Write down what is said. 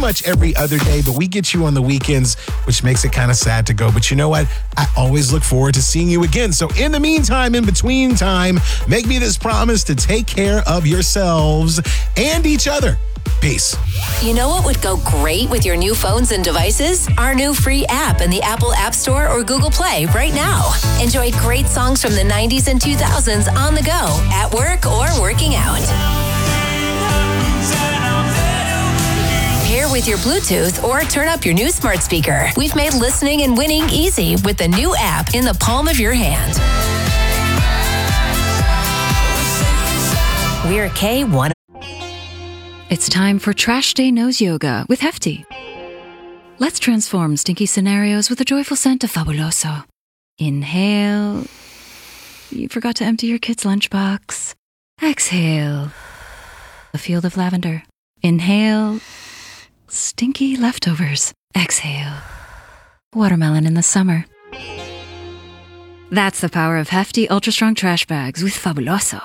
much every other day, but we get you on the weekends, which makes it kind of sad to go. But you know what? I always look forward to seeing you again. So in the meantime, in between time, make me this promise to take care of yourselves and each other. Peace. You know what would go great with your new phones and devices? Our new free app in the Apple App Store or Google Play right now. Enjoy great songs from the 90s and 2000s on the go, at work, or working out. Pair with your Bluetooth or turn up your new smart speaker. We've made listening and winning easy with the new app in the palm of your hand. We're K1. It's time for Trash Day Nose Yoga with Hefty. Let's transform stinky scenarios with a joyful scent of Fabuloso. Inhale. You forgot to empty your kid's lunchbox. Exhale. A field of lavender. Inhale. Stinky leftovers. Exhale. Watermelon in the summer. That's the power of Hefty Ultra Strong Trash Bags with Fabuloso.